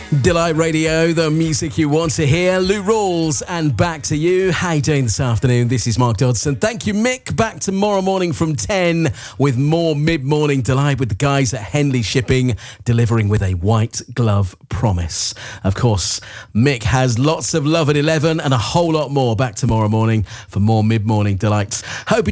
Delight Radio, the music you want to hear. Lou Rawls, and back to you. How you doing this afternoon? This is Mark Dodson. Thank you, Mick. Back tomorrow morning from 10 with more mid-morning delight with the guys at Henley Shipping, delivering with a white glove promise. Of course, Mick has lots of love at 11 and a whole lot more back tomorrow morning for more mid-morning delights. Hope